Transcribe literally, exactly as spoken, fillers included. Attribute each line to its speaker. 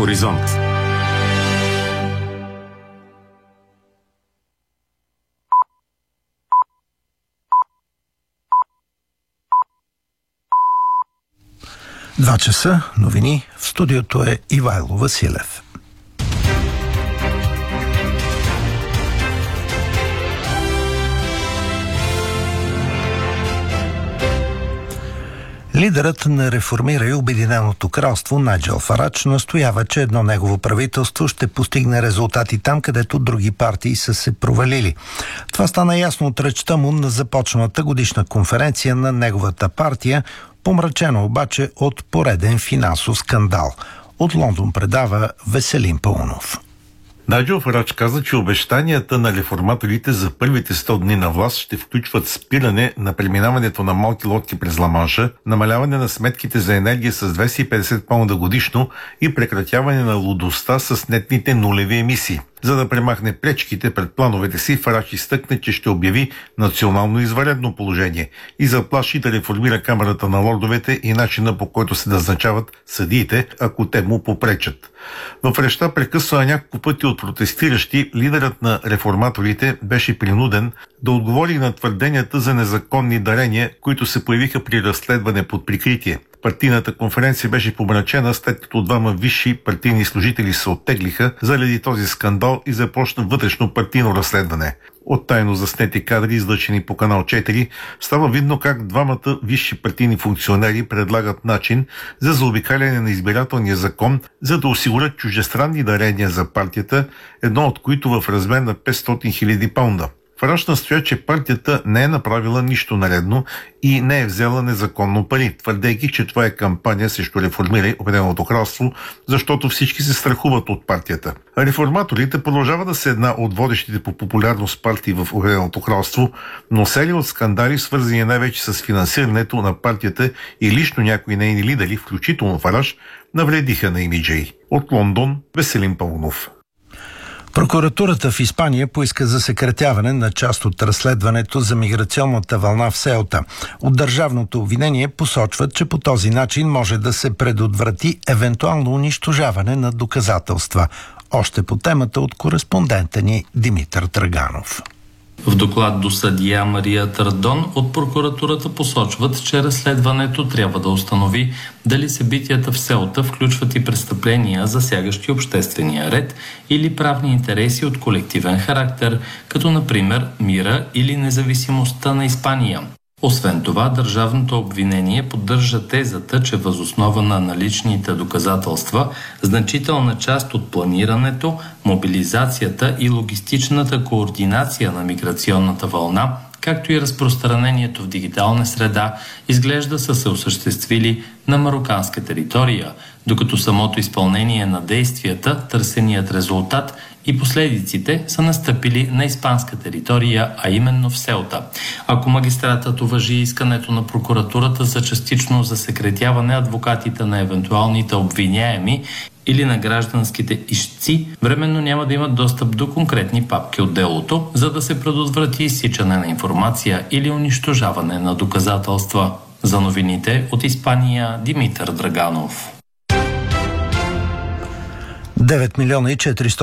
Speaker 1: Хоризонт.
Speaker 2: Два часа, новини. В студиото е Ивайло Василев. Лидерът на Реформирай Обединеното кралство Найджел Фарадж настоява, че едно негово правителство ще постигне резултати там, където други партии са се провалили. Това стана ясно от речта му на започналата годишна конференция на неговата партия, помрачено обаче от пореден финансов скандал. От Лондон предава Веселин Паунов.
Speaker 3: Найджел Фарадж каза, че обещанията на реформаторите за първите сто дни на власт ще включват спиране на преминаването на малки лодки през Ла-Манша, намаляване на сметките за енергия с двеста и петдесет паунда годишно и прекратяване на лудостта с нетните нулеви емисии. За да премахне пречките пред плановете си, Фарадж изтъкне, че ще обяви национално извънредно положение и заплаши да реформира Камарата на лордовете и начина, по който се назначават съдиите, ако те му попречат. В речта, прекъсвана няколко пъти от протестиращи, лидерът на реформаторите беше принуден да отговори на твърденията за незаконни дарения, които се появиха при разследване под прикритие. Партийната конференция беше помрачена, след като двама висши партийни служители се оттеглиха заради този скандал и започна вътрешно партийно разследване. От тайно заснети кадри, излъчени по канал четири, става видно как двамата висши партийни функционери предлагат начин за заобикаляне на избирателния закон, за да осигурят чуждестранни дарения за партията, едно от които в размер на петстотин хиляди паунда. Фарадж настоя, че партията не е направила нищо наредно и не е взела незаконно пари, твърдейки, че това е кампания срещу Реформирай Обединеното кралство, защото всички се страхуват от партията. Реформаторите продължава да са една от водещите по популярност партии в Обединеното кралство, но серия от скандали, свързани най-вече с финансирането на партията и лично някои нейни лидери, включително Фарадж, навредиха на имиджа й. От Лондон, Веселин Паунов.
Speaker 2: Прокуратурата в Испания поиска засекретяване на част от разследването за миграционната вълна в Сеута. От държавното обвинение посочват, че по този начин може да се предотврати евентуално унищожаване на доказателства. Още по темата от кореспондента ни Димитър Траганов.
Speaker 4: В доклад до съдия Мария Тардон от прокуратурата посочват, че разследването трябва да установи дали събитията в Сеута включват и престъпления, засягащи обществения ред или правни интереси от колективен характер, като например мира или независимостта на Испания. Освен това, държавното обвинение поддържа тезата, че въз основа на наличните доказателства, значителна част от планирането, мобилизацията и логистичната координация на миграционната вълна, както и разпространението в дигитална среда, изглежда са се осъществили на мароканска територия, докато самото изпълнение на действията, търсеният резултат и последиците са настъпили на испанска територия, а именно в Сеута. Ако магистратът уважи искането на прокуратурата за частично засекретяване, адвокатите на евентуалните обвиняеми или на гражданските ищци временно няма да имат достъп до конкретни папки от делото, за да се предотврати изсичане на информация или унищожаване на доказателства. За новините от Испания, Димитър Драганов.
Speaker 2: девет милиона и четиристотин